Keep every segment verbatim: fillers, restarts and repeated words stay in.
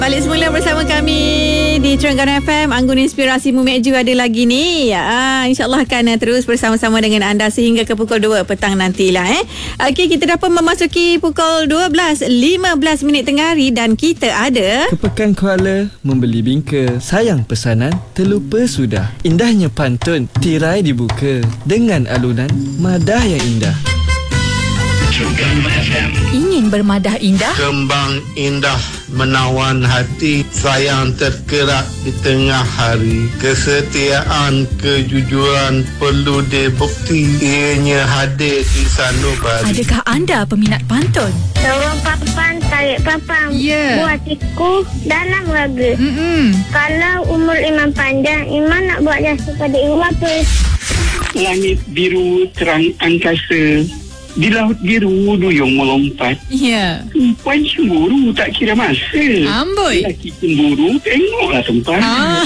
Balik semula bersama kami di Terengganu F M. Anggun Inspirasi Mumeju ada lagi ni. Ya, InsyaAllah akan terus bersama-sama dengan anda sehingga ke pukul dua petang nantilah. Eh. Okey, kita dah pun memasuki pukul dua belas lima belas minit tengah hari dan kita ada... Ke Pekan Kuala membeli bingka. Sayang pesanan terlupa sudah. Indahnya pantun tirai dibuka dengan alunan madah yang indah. Terengganu F M. Ingin bermadah indah? Kembang indah menawan hati, sayang terkerak di tengah hari. Kesetiaan, kejujuran perlu dibukti, ianya hadir di sanubari. Adakah anda peminat pantun? Dorong papan, tarik papan, Ya. buat siku dalam raga. Mm-mm. Kalau umur imam panjang, imam nak buat jasa pada ibu bapa. Langit biru terang angkasa, di laut biru duyung melompat. Ya. Perempuan cemburu tak kira masa. Amboi. Lelaki cemburu tengoklah tempat. Ah.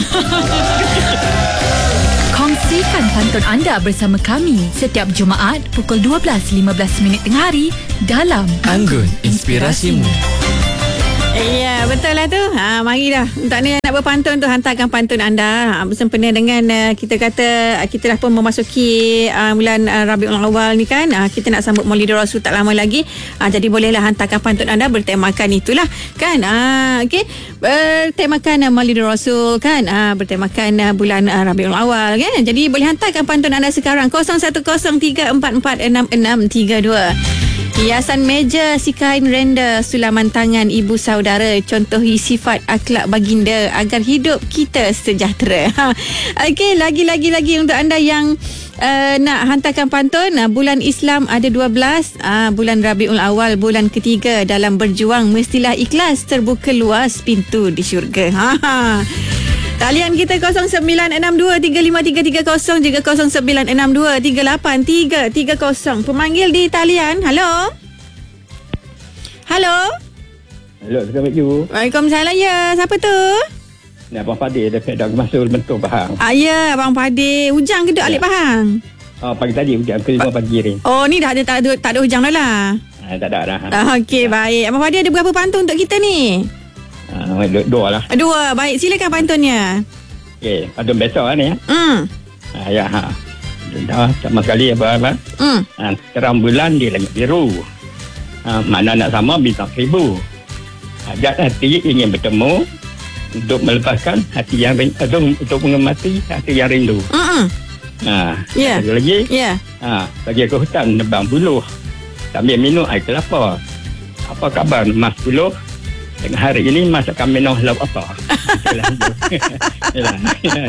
Kongsikan pantun anda bersama kami setiap Jumaat pukul dua belas lima belas minit tengah hari dalam Anggun Inspirasimu. Ya, betul lah tu. Ha, mari dah. Untuk anda yang nak berpantun tu, hantarkan pantun anda. Ha, bersempena dengan uh, kita kata, uh, kita dah pun memasuki uh, bulan uh, Rabiul Awal ni kan. Uh, kita nak sambut Maulidul Rasul tak lama lagi. Uh, jadi bolehlah hantarkan pantun anda bertemakan itulah kan. Uh, Okey. Bertemakan uh, Maulidul Rasul kan. Uh, bertemakan uh, bulan uh, Rabiul Awal kan. Jadi boleh hantarkan pantun anda sekarang kosong satu kosong tiga empat empat enam enam tiga dua. Hiasan meja si kain renda, sulaman tangan ibu saudara, contohi sifat akhlak baginda agar hidup kita sejahtera. Ha. Okey, lagi-lagi lagi untuk anda yang uh, nak hantarkan pantun, uh, bulan Islam ada dua belas, uh, bulan Rabiul Awal bulan ketiga, dalam berjuang mestilah ikhlas, terbuka luas pintu di syurga. Ha. Talian kita kosong sembilan enam dua tiga lima tiga tiga kosong juga kosong sembilan enam dua tiga lapan tiga tiga kosong. Pemanggil di talian. Halo. Halo. Halo, Assalamualaikum. Waalaikumsalam. Ya, siapa tu? Ni Abang Fadil dekat dah masuk bentuk Pahang. Ah, ya, Abang Fadil. Hujang ke duk alik Pahang? Oh, pagi tadi hujan ke lima pagi ni. Oh, ni dah ada tak ada, tak ada hujang dah lah. Ha, tak ada dah. Ah, okey, baik. Abang Fadil ada berapa pantun untuk kita ni? Ha, dua lah. Dua. Baik, silakan pantunnya. Okey, pantun besok lah ni ya. Hmm. Ha, ya, ha. Dah sama sekali apa apa. Hmm. Ha, terang bulan di langit biru. Ha, mana nak sama bintang seribu. Hajat hati ingin bertemu untuk melepaskan hati yang rindu, untuk mengemati hati yang rindu. Hmm. Ha, Ya. ada lagi. Ya. Ha, pergi ke hutan nebang buluh sambil minum air kelapa. Apa khabar Mas Buluh? Dengan hari ini Mas akan minum lauk apa? Itulah. Itulah.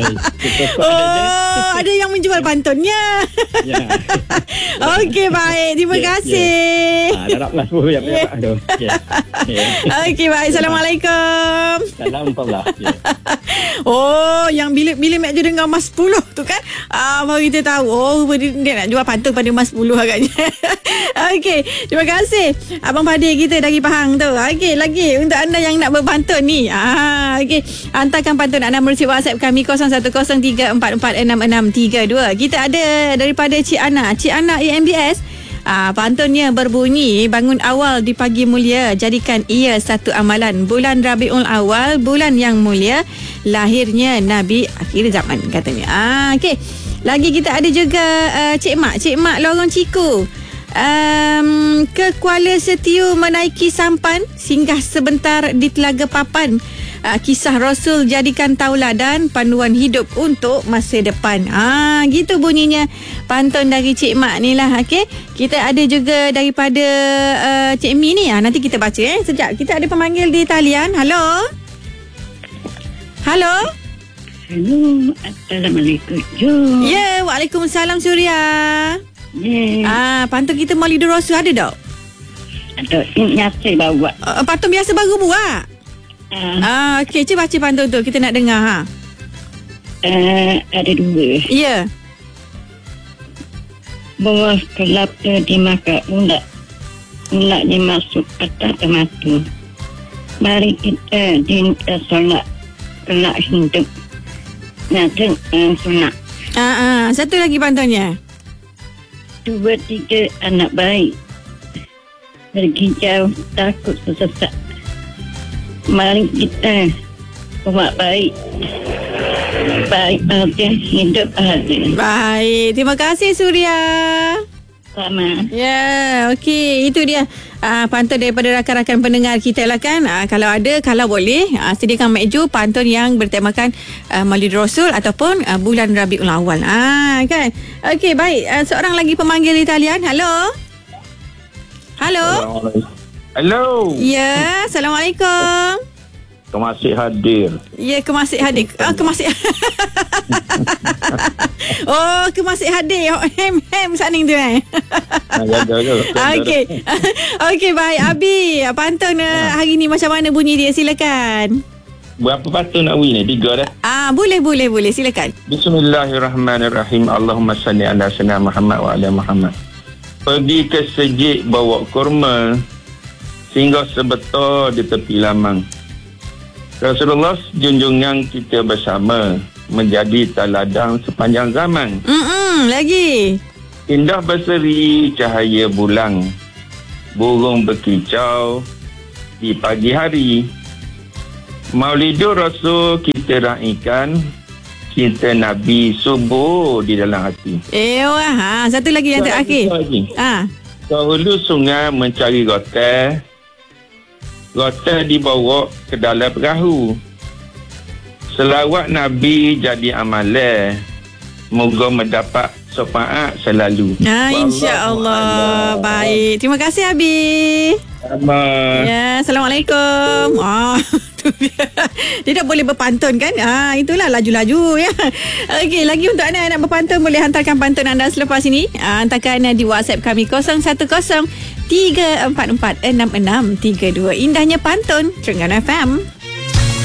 Oh, ada yang menjual pantunnya. Ya. Okey, baik. Terima Ya, kasih. Ha, darab lah sepuluh ya. Ya. Aduh. Ya. Ya. Okey, baik. Assalamualaikum. Salam Allah. Ya. Oh, yang bila bila Mek Jo dengar Mas sepuluh tu kan, ah, baru kita tahu. Oh, dia, dia nak jual pantun pada Mas sepuluh agaknya. Okey, terima kasih Abang Fadil kita dari Pahang tu. Okey, lagi untuk anda yang nak berpantun ni. Ah, okey. Hantarkan pantun anda melalui WhatsApp kami kosong satu kosong tiga empat empat enam enam tiga dua. Kita ada daripada Cik Ana. Cik Ana A M B S. Ah, pantunnya berbunyi, bangun awal di pagi mulia, jadikan ia satu amalan. Bulan Rabiul Awal, bulan yang mulia, lahirnya Nabi akhir zaman katanya. Ah, okey. Lagi kita ada juga uh, Cik Mak, Cik Mak Lorong Ciku. Um, ke Kuala Setiu menaiki sampan, singgah sebentar di Telaga Papan. Uh, kisah Rasul jadikan tauladan, panduan hidup untuk masa depan. Ah, gitu bunyinya pantun dari Cik Mak ni lah. Okay? Kita ada juga daripada uh, Cik Mi ni. Ah, nanti kita baca eh. Sekejap. Kita ada pemanggil di talian. Halo. Halo. Hello, Assalamualaikum. Jo. Ya, Waalaikumsalam Suria. Yeah. Ah, pantun kita Maulidul Rasul ada tak? Ada biasa bawa. Uh, pantun biasa baru buat. Uh, Ah, okey, cuba baca pantun tu. Kita nak dengar ha. uh, ada dua. Ya. Yeah. Buah kelapa dimakan ulat. Ulat dimasuk atas tematu. Mari kita dinta solat. Kelak hidup. Nanti uh, sunat. Ah, ah, satu lagi pantunnya. Dua tiga anak baik. Pergi jauh takut sesat. Mari kita buat baik. Baik, okey, hidup bahagia. Baik, terima kasih Suria. Sama. Ya, okey, itu dia uh, pantun daripada rakan-rakan pendengar kita lah kan. Uh, kalau ada, kalau boleh, uh, sediakan meju pantun yang bertemakan uh, Maulid Rasul ataupun uh, bulan Rabiul Awal. Ah, kan? Okey, baik. Uh, seorang lagi pemanggil di talian. Halo. Halo. Halo. Ya, Assalamualaikum. Kemasih hadir. Ya, kemasih hadir. Ah, kemasih. Oh, kemasih hadir. Oh, hem hem saning tu eh. Okey. Okey, baik. Abi, pantun ha. hari ni macam mana bunyi dia? Silakan. Berapa pantun nak bunyi ni? Tiga dah. Ah, boleh boleh boleh. Silakan. Bismillahirrahmanirrahim. Allahumma salli ala sayyidina Muhammad wa ala Muhammad. Pergi ke sejik bawa kurma, singgah sebetul di tepi lamang. Rasulullah junjungan kita bersama, menjadi taladang sepanjang zaman. Mm-mm, lagi. Indah berseri cahaya bulan, burung berkicau di pagi hari. Maulidur Rasul kita raikan, cinta Nabi subuh di dalam hati. Eh, wah, ha, satu lagi yang terakhir. Ah. Dahulu sungai mencari rotan, rotan dibawa ke dalam perahu. Selawat Nabi jadi amalan, moga mendapat syafaat selalu. Ah, insya-Allah. Baik. Terima kasih Abi. Sama. Ya, Assalamualaikum. Ah, tu dia. Dia tak boleh berpantun kan? Ah, itulah laju-laju ya. Okey, lagi untuk anda yang nak berpantun boleh hantarkan pantun anda selepas ini. Ah, hantarkan di WhatsApp kami kosong satu kosong tiga empat empat enam enam tiga dua. Indahnya pantun Trengganu F M.